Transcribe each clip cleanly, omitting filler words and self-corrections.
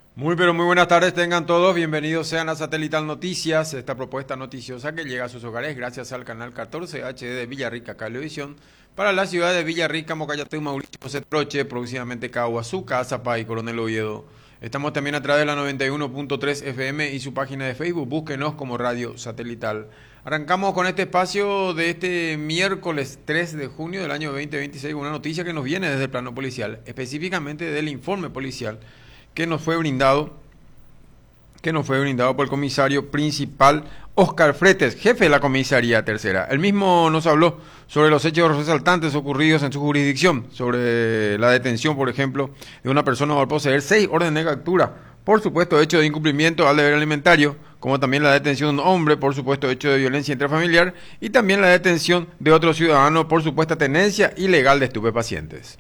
Muy pero muy buenas tardes tengan todos, bienvenidos sean a Satelital Noticias, esta propuesta noticiosa que llega a sus hogares gracias al canal 14 HD de Villarrica Cablevisión para la ciudad de Villarrica, Mocayatú, Mauricio Cetroche, próximamente Caguazú, Cazapá y Coronel Oviedo. Estamos también a través de la 91.3 FM y su página de Facebook, búsquenos como Radio Satelital. Arrancamos con este espacio de este miércoles 3 de junio del año 2026, una noticia que nos viene desde el plano policial, específicamente del informe policial que nos fue brindado por el comisario principal Óscar Fretes, jefe de la comisaría tercera. Él mismo nos habló sobre los hechos resaltantes ocurridos en su jurisdicción, sobre la detención, por ejemplo, de una persona por poseer 6 órdenes de captura, por supuesto hecho de incumplimiento al deber alimentario, como también la detención de un hombre por supuesto hecho de violencia intrafamiliar y también la detención de otro ciudadano por supuesta tenencia ilegal de estupefacientes.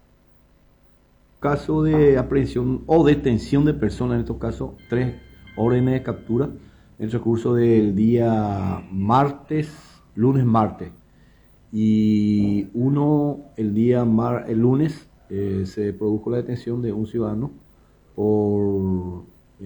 Caso de aprehensión o detención de personas, en estos casos, 3 órdenes de captura en el transcurso del día lunes-martes. Y el lunes se produjo la detención de un ciudadano por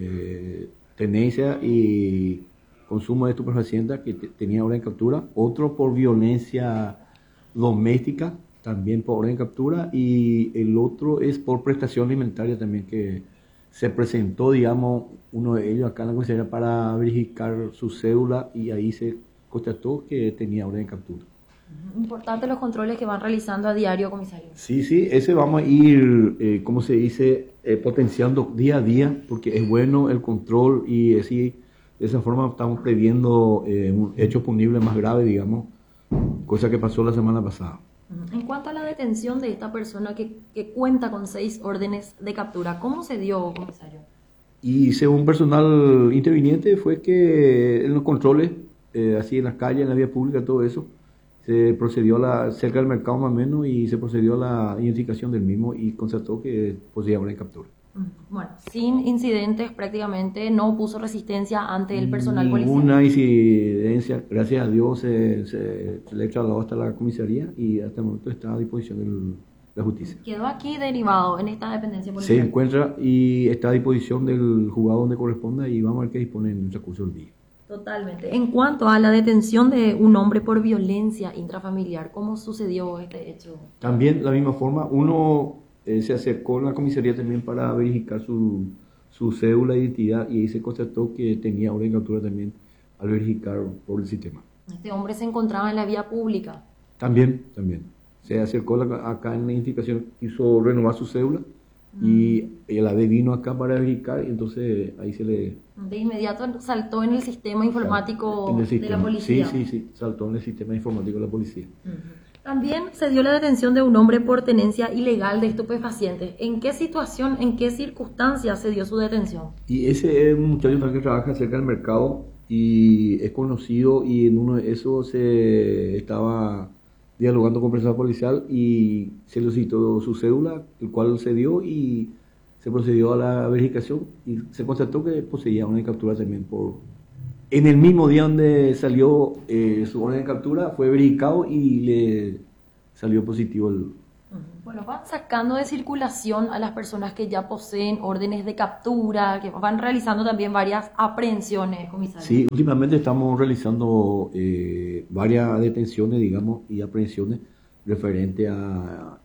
tenencia y consumo de estupefacientes que tenía orden de captura, otro por violencia doméstica, también por orden de captura, y el otro es por prestación alimentaria también, que se presentó, digamos, uno de ellos acá en la comisaría para verificar su cédula y ahí se constató que tenía orden de captura. Importante los controles que van realizando a diario, comisario. Sí, ese vamos a ir, ¿cómo se dice?, potenciando día a día, porque es bueno el control y así, de esa forma estamos previendo hechos punibles más graves, digamos, cosa que pasó la semana pasada. En cuanto a la detención de esta persona que cuenta con 6 órdenes de captura, ¿cómo se dio, comisario? Y según personal interviniente fue que en los controles, así en las calles, en la vía pública, todo eso, se procedió cerca del mercado más o menos, y se procedió a la identificación del mismo y constató que poseía orden de captura. Bueno, sin incidentes prácticamente, no puso resistencia ante el personal policial. Ninguna incidencia, gracias a Dios se le trasladó hasta la comisaría y hasta el momento está a disposición de la justicia. Quedó aquí derivado en esta dependencia policial. Se encuentra y está a disposición del juzgado donde corresponda y vamos a ver qué dispone en el transcurso del día. Totalmente. En cuanto a la detención de un hombre por violencia intrafamiliar, ¿cómo sucedió este hecho? También la misma forma, uno se acercó a la comisaría también para verificar su cédula de identidad y ahí se constató que tenía orden de captura también al verificar por el sistema. Este hombre se encontraba en la vía pública. También. Se acercó acá en la identificación, quiso renovar su cédula y el AD vino acá para verificar y entonces ahí se le... De inmediato saltó en el sistema informático de la policía. Sí, saltó en el sistema informático de la policía. También se dio la detención de un hombre por tenencia ilegal de estupefacientes. ¿En qué situación, en qué circunstancias se dio su detención? Y ese es un muchacho que trabaja cerca del mercado y es conocido, y en uno de esos se estaba dialogando con personal policial y se le citó su cédula, el cual se dio y se procedió a la verificación y se constató que poseía una captura también en el mismo día donde salió su orden de captura, fue verificado y le salió positivo el... Bueno, van sacando de circulación a las personas que ya poseen órdenes de captura, que van realizando también varias aprehensiones, comisario. Sí, últimamente estamos realizando varias detenciones, digamos, y aprehensiones referente a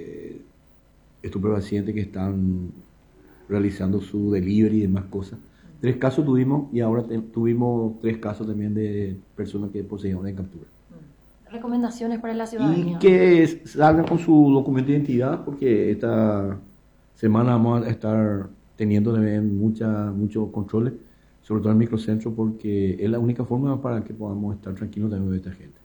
estupefacientes que están realizando su delivery y demás cosas. 3 casos tuvimos y ahora tuvimos 3 casos también de personas que poseían orden de captura. Recomendaciones para la ciudadanía. Y que salgan con su documento de identidad, porque esta semana vamos a estar teniendo también muchos controles, sobre todo en el microcentro, porque es la única forma para que podamos estar tranquilos también de esta gente.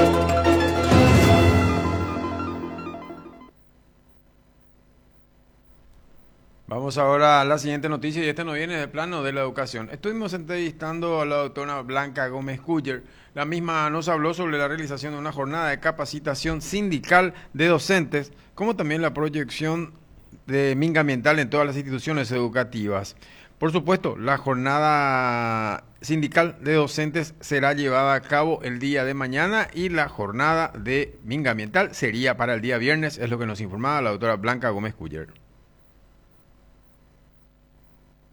Vamos ahora a la siguiente noticia y este nos viene del plano de la educación. Estuvimos entrevistando a la doctora Blanca Gómez Culler. La misma nos habló sobre la realización de una jornada de capacitación sindical de docentes, como también la proyección de Minga Ambiental en todas las instituciones educativas. Por supuesto, la jornada sindical de docentes será llevada a cabo el día de mañana y la jornada de Minga Ambiental sería para el día viernes, es lo que nos informaba la doctora Blanca Gómez Culler.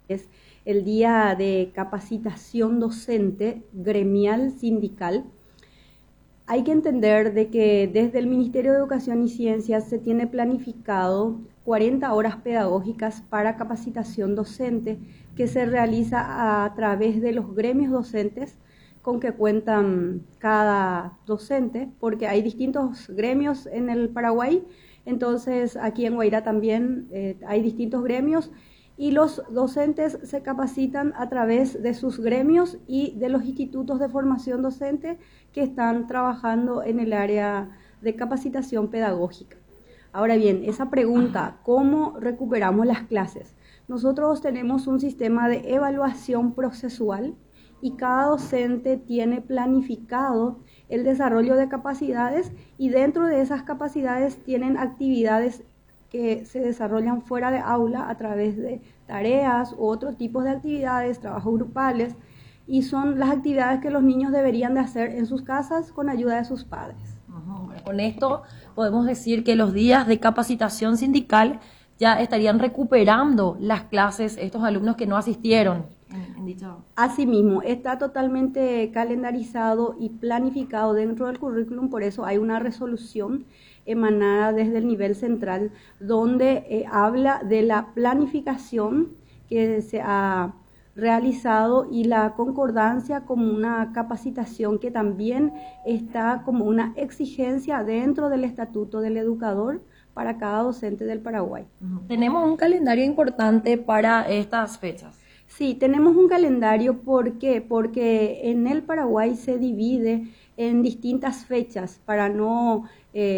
Es el día de capacitación docente gremial sindical. Hay que entender de que desde el Ministerio de Educación y Ciencias se tiene planificado 40 horas pedagógicas para capacitación docente que se realiza a través de los gremios docentes con que cuentan cada docente, porque hay distintos gremios en el Paraguay, entonces aquí en Guairá también hay distintos gremios y los docentes se capacitan a través de sus gremios y de los institutos de formación docente que están trabajando en el área de capacitación pedagógica. Ahora bien, esa pregunta, ¿cómo recuperamos las clases? Nosotros tenemos un sistema de evaluación procesual y cada docente tiene planificado el desarrollo de capacidades y dentro de esas capacidades tienen actividades que se desarrollan fuera de aula a través de tareas u otros tipos de actividades, trabajos grupales, y son las actividades que los niños deberían de hacer en sus casas con ayuda de sus padres. Con esto podemos decir que los días de capacitación sindical ya estarían recuperando las clases estos alumnos que no asistieron. Asimismo, está totalmente calendarizado y planificado dentro del currículum, por eso hay una resolución emanada desde el nivel central donde habla de la planificación que se ha realizado y la concordancia como una capacitación que también está como una exigencia dentro del estatuto del educador para cada docente del Paraguay. Tenemos un calendario importante para estas fechas. Sí, tenemos un calendario, ¿por qué? Porque en el Paraguay se divide en distintas fechas para no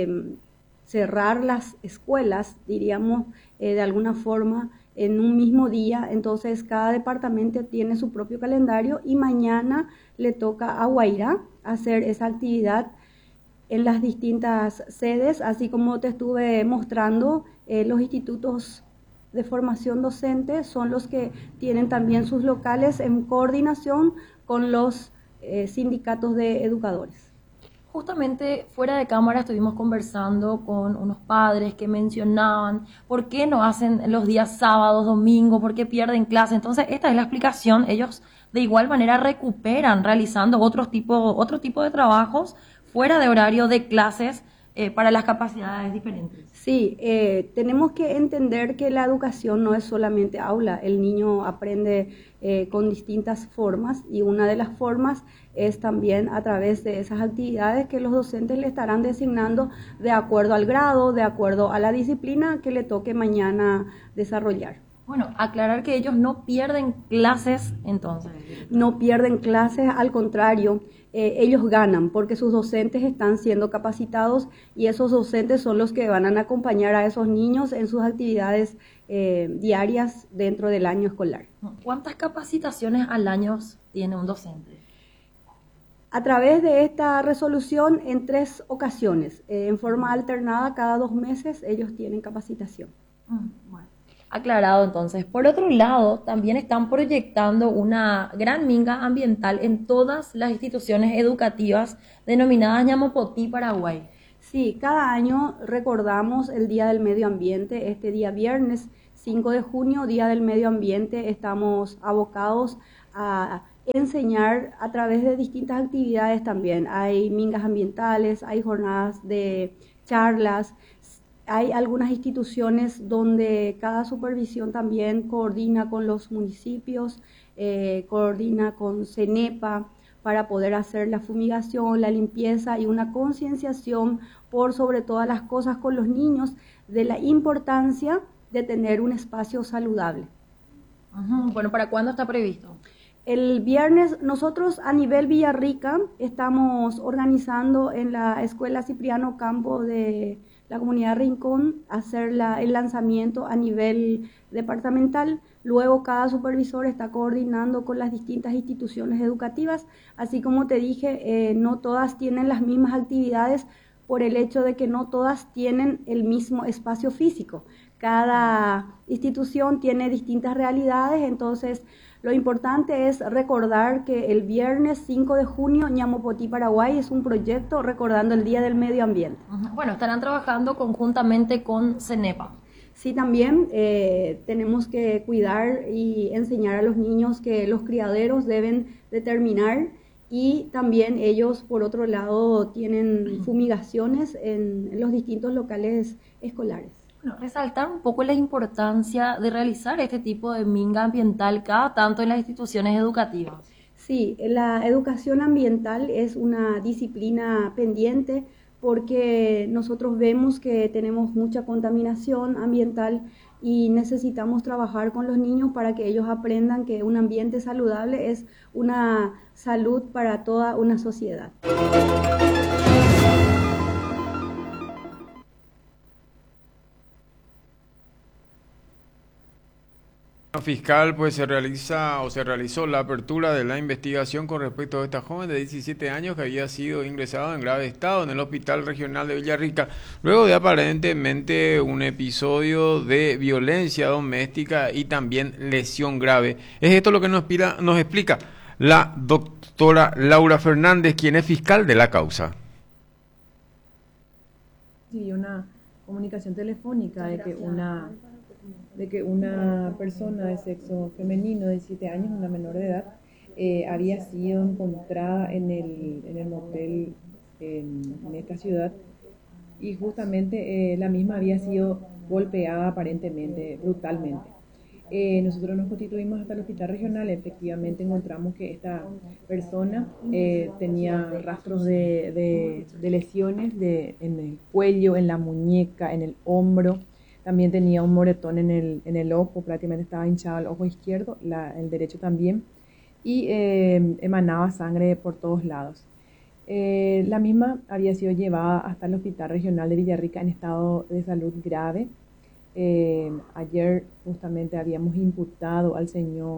cerrar las escuelas, diríamos, de alguna forma, en un mismo día. Entonces, cada departamento tiene su propio calendario y mañana le toca a Guairá hacer esa actividad en las distintas sedes, así como te estuve mostrando, los institutos de formación docente son los que tienen también sus locales en coordinación con los sindicatos de educadores. Justamente fuera de cámara estuvimos conversando con unos padres que mencionaban por qué no hacen los días sábados, domingos, por qué pierden clase. Entonces esta es la explicación. Ellos de igual manera recuperan realizando otro tipo de trabajos fuera de horario de clases para las capacidades diferentes. Sí, tenemos que entender que la educación no es solamente aula, el niño aprende con distintas formas y una de las formas es también a través de esas actividades que los docentes le estarán designando de acuerdo al grado, de acuerdo a la disciplina que le toque mañana desarrollar. Bueno, aclarar que ellos no pierden clases entonces. No pierden clases, al contrario, ellos ganan porque sus docentes están siendo capacitados y esos docentes son los que van a acompañar a esos niños en sus actividades diarias dentro del año escolar. ¿Cuántas capacitaciones al año tiene un docente? A través de esta resolución en 3 ocasiones, en forma alternada, cada 2 meses ellos tienen capacitación. Bueno. Aclarado entonces. Por otro lado, también están proyectando una gran minga ambiental en todas las instituciones educativas denominadas Ñamopotí, Paraguay. Sí, cada año recordamos el Día del Medio Ambiente. Este día viernes 5 de junio, Día del Medio Ambiente, estamos abocados a enseñar a través de distintas actividades también. Hay mingas ambientales, hay jornadas de charlas. Hay algunas instituciones donde cada supervisión también coordina con los municipios, coordina con CENEPA para poder hacer la fumigación, la limpieza y una concienciación por sobre todas las cosas con los niños de la importancia de tener un espacio saludable. Bueno, ¿para cuándo está previsto? El viernes nosotros a nivel Villarrica estamos organizando en la Escuela Cipriano Campo de la comunidad Rincón hacer el lanzamiento a nivel departamental. Luego cada supervisor está coordinando con las distintas instituciones educativas. Así como te dije, no todas tienen las mismas actividades por el hecho de que no todas tienen el mismo espacio físico. Cada institución tiene distintas realidades, entonces lo importante es recordar que el viernes 5 de junio Ñamopotí, Paraguay es un proyecto recordando el Día del Medio Ambiente. Bueno, estarán trabajando conjuntamente con CENEPA. Sí, también tenemos que cuidar y enseñar a los niños que los criaderos deben determinar, y también ellos, por otro lado, tienen fumigaciones en los distintos locales escolares. Bueno, resaltar un poco la importancia de realizar este tipo de minga ambiental cada tanto en las instituciones educativas. Sí, la educación ambiental es una disciplina pendiente porque nosotros vemos que tenemos mucha contaminación ambiental y necesitamos trabajar con los niños para que ellos aprendan que un ambiente saludable es una salud para toda una sociedad. Fiscal, pues se realizó la apertura de la investigación con respecto a esta joven de 17 años que había sido ingresada en grave estado en el Hospital Regional de Villarrica, luego de aparentemente un episodio de violencia doméstica y también lesión grave. Es esto lo que nos explica la doctora Laura Fernández, quien es fiscal de la causa. Sí, una comunicación telefónica de que una persona de sexo femenino de 17 años, una menor de edad, había sido encontrada en el motel en esta ciudad, y justamente la misma había sido golpeada aparentemente brutalmente. Nosotros nos constituimos hasta el hospital regional. Efectivamente encontramos que esta persona tenía rastros de lesiones en el cuello, en la muñeca, en el hombro. También tenía un moretón en el ojo, prácticamente estaba hinchado el ojo izquierdo, el derecho también, y emanaba sangre por todos lados. La misma había sido llevada hasta el Hospital Regional de Villarrica en estado de salud grave. Ayer justamente habíamos imputado al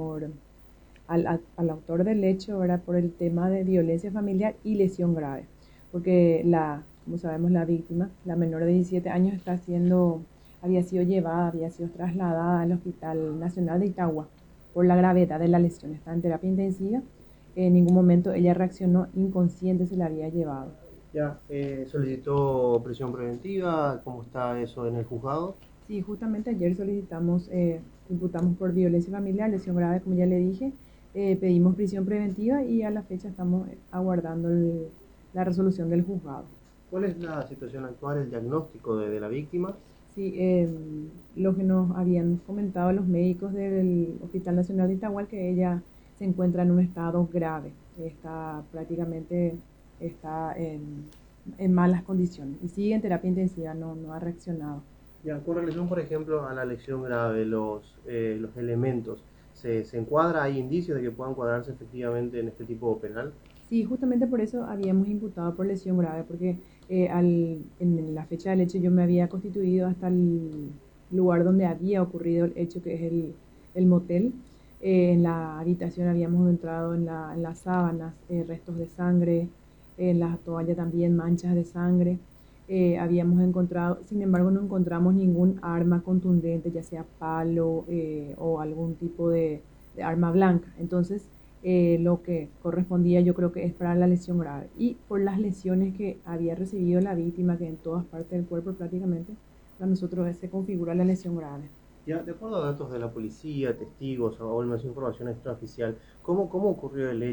autor del hecho, ¿verdad?, por el tema de violencia familiar y lesión grave, porque como sabemos, la víctima, la menor de 17 años, había sido trasladada al Hospital Nacional de Itagua por la gravedad de la lesión. Está en terapia intensiva. En ningún momento ella reaccionó, inconsciente se la había llevado. Ya, solicitó prisión preventiva. ¿Cómo está eso en el juzgado? Sí, justamente ayer imputamos por violencia familiar, lesión grave, como ya le dije, pedimos prisión preventiva y a la fecha estamos aguardando la resolución del juzgado. ¿Cuál es la situación actual, el diagnóstico de la víctima? Sí, lo que nos habían comentado los médicos del Hospital Nacional de Itagual, que ella se encuentra en un estado grave, prácticamente está en malas condiciones y sigue en terapia intensiva, no ha reaccionado. Ya, con relación, por ejemplo, a la lesión grave, los elementos, ¿se encuadra, hay indicios de que puedan cuadrarse efectivamente en este tipo penal? Sí, justamente por eso habíamos imputado por lesión grave, porque en la fecha del hecho yo me había constituido hasta el lugar donde había ocurrido el hecho, que es el motel. En la habitación habíamos entrado en las sábanas, restos de sangre, en la toalla también manchas de sangre. Habíamos encontrado, sin embargo no encontramos ningún arma contundente, ya sea palo o algún tipo de arma blanca. Entonces lo que correspondía, yo creo que es para la lesión grave, y por las lesiones que había recibido la víctima, que en todas partes del cuerpo prácticamente, para nosotros se configura la lesión grave. Ya, de acuerdo a datos de la policía, testigos o más información extraoficial, ¿cómo ocurrió el hecho?